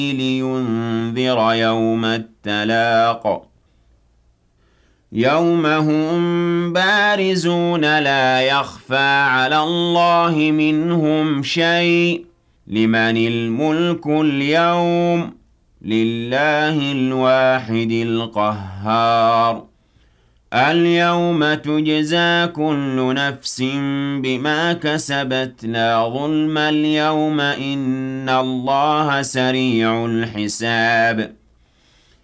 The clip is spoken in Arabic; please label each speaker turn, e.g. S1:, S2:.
S1: لينذر يوم التلاق يوم هم بارزون لا يخفى على الله منهم شيء لمن الملك اليوم لله الواحد القهار اليوم تجزى كل نفس بما كسبت لا ظلم اليوم إن الله سريع الحساب